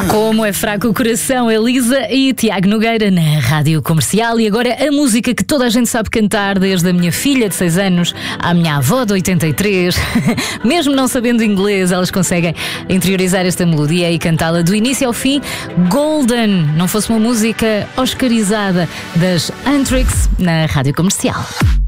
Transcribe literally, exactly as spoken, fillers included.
Como é fraco o coração, Elisa e Tiago Nogueira na Rádio Comercial. E agora a música que toda a gente sabe cantar, desde a minha filha de seis anos à minha avó de oitenta e três. Mesmo não sabendo inglês, elas conseguem interiorizar esta melodia e cantá-la do início ao fim. Golden, não fosse uma música oscarizada das Antrix na Rádio Comercial.